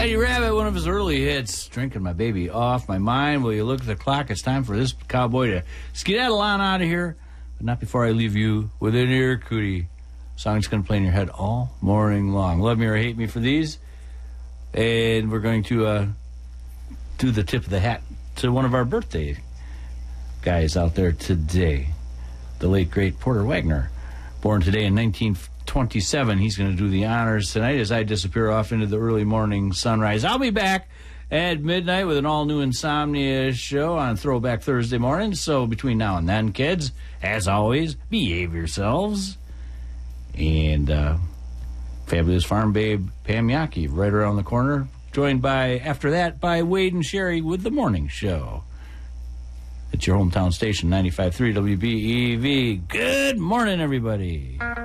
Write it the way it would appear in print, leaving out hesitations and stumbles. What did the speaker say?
Eddie Rabbit, one of his early hits, Drinking My Baby Off My Mind. Will you look at the clock? It's time for this cowboy to skedaddle on out of here, but not before I leave you with an ear cootie. Song's going to play in your head all morning long. Love me or hate me for these. And we're going to do the tip of the hat to one of our birthday guys out there today, the late, great Porter Wagner. Born today in 1927. He's going to do the honors tonight as I disappear off into the early morning sunrise. I'll be back at midnight with an all-new Insomnia show on Throwback Thursday morning. So between now and then, kids, as always, behave yourselves. And fabulous farm babe Pam Yockey right around the corner, joined by, after that, by Wade and Sherry with the morning show. It's your hometown station, 95.3 WBEV. Good morning, everybody.